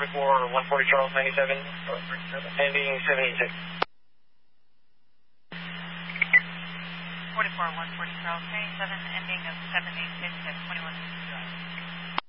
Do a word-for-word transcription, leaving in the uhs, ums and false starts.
forty-four, one forty Charles, ninety-seven, ending seven eighty-six. forty-four, one forty Charles, ninety-seven, ending of seven eighty-six at twenty-one.